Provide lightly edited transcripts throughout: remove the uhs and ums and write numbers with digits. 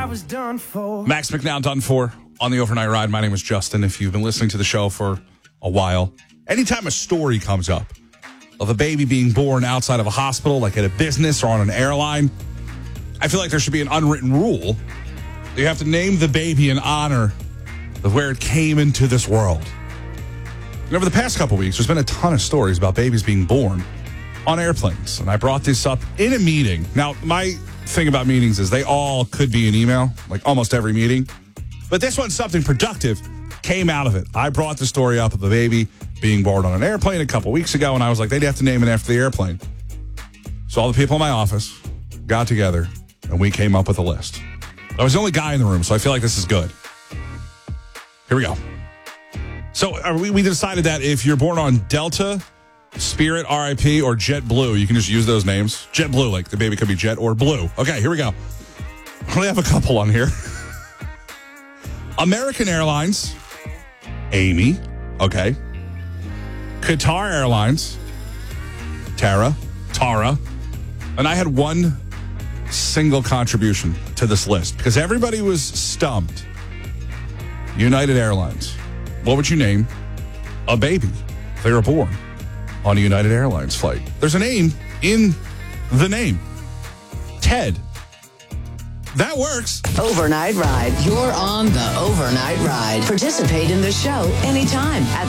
Max McNown done for on the overnight ride. My name is Justin. If you've been listening to the show for a while, anytime a story comes up of a baby being born outside of a hospital, like at a business or on an airline, I feel like there should be an unwritten rule. You have to name the baby in honor of where it came into this world. And over the past couple weeks, there's been a ton of stories about babies being born on airplanes. And I brought this up in a meeting. Now, my thing about meetings is they all could be an email, like almost every meeting. But this one's something productive came out of it. I brought the story up of a baby being born on an airplane a couple weeks ago, and I was like, they'd have to name it after the airplane. So all the people in my office got together, and we came up with a list. I was the only guy in the room, so I feel like this is good. Here we go. So we decided that if you're born on Delta, Spirit, RIP, or JetBlue, you can just use those names. JetBlue, like the baby could be Jet or Blue. Okay, here we go. I only have a couple on here. American Airlines, Amy. Okay. Qatar Airlines, Tara. And I had one single contribution to this list because everybody was stumped. United Airlines. What would you name a baby if they were born on a United Airlines flight? There's a name in the name. Ted. That works. Overnight Ride. You're on the Overnight Ride. Participate in the show anytime at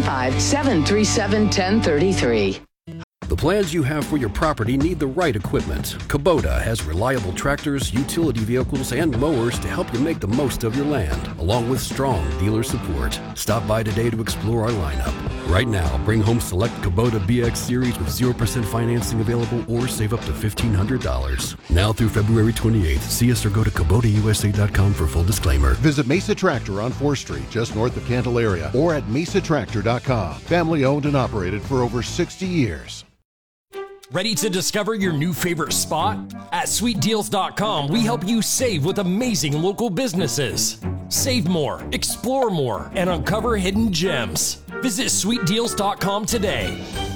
615-737-1033. The plans you have for your property need the right equipment. Kubota has reliable tractors, utility vehicles, and mowers to help you make the most of your land, along with strong dealer support. Stop by today to explore our lineup. Right now, bring home select Kubota BX Series with 0% financing available or save up to $1,500. Now through February 28th, see us or go to KubotaUSA.com for full disclaimer. Visit Mesa Tractor on 4th Street, just north of Candelaria, or at mesatractor.com. Family owned and operated for over 60 years. Ready to discover your new favorite spot? At sweetdeals.com, we help you save with amazing local businesses. Save more, explore more, and uncover hidden gems. Visit sweetdeals.com today.